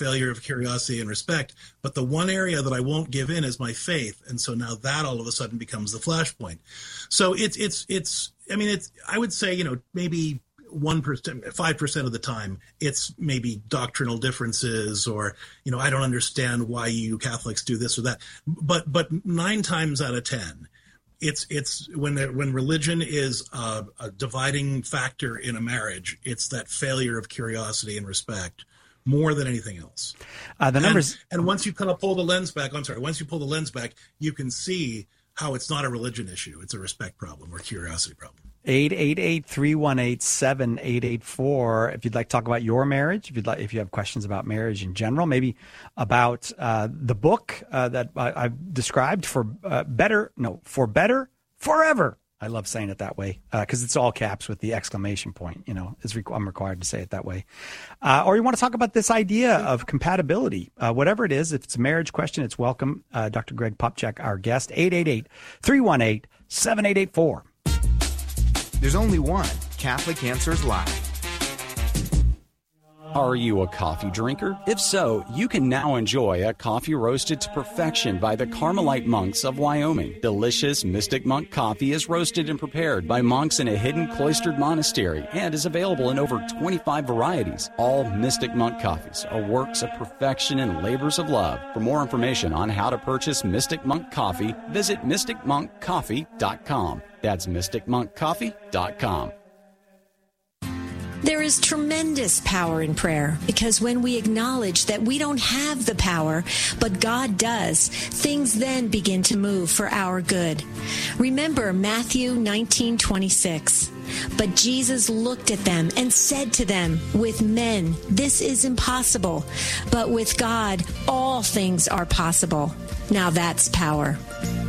failure of curiosity and respect. But the one area that I won't give in is my faith. And so now that all of a sudden becomes the flashpoint. So I would say, maybe 1%, 5% of the time, it's maybe doctrinal differences, or, I don't understand why you Catholics do this or that. But 9 times out of 10, it's when religion is a dividing factor in a marriage, it's that failure of curiosity and respect more than anything else. The numbers, and once you kind of pull the lens back, you can see how it's not a religion issue. It's a respect problem or curiosity problem. 888-318-7884. If you'd like to talk about your marriage, if you have questions about marriage in general, maybe about the book that I've described for better, forever. I love saying it that way because it's all caps with the exclamation point. I'm required to say it that way. Or you want to talk about this idea of compatibility, whatever it is. If it's a marriage question, it's welcome. Dr. Greg Popcak, our guest. 888-318-7884. There's only one Catholic Answers Live. Are you a coffee drinker? If so, you can now enjoy a coffee roasted to perfection by the Carmelite monks of Wyoming. Delicious Mystic Monk coffee is roasted and prepared by monks in a hidden cloistered monastery and is available in over 25 varieties. All Mystic Monk coffees are works of perfection and labors of love. For more information on how to purchase Mystic Monk coffee, visit mysticmonkcoffee.com. That's mysticmonkcoffee.com. There is tremendous power in prayer because when we acknowledge that we don't have the power, but God does, things then begin to move for our good. Remember Matthew 19:26. But Jesus looked at them and said to them, with men, this is impossible, but with God, all things are possible. Now that's power.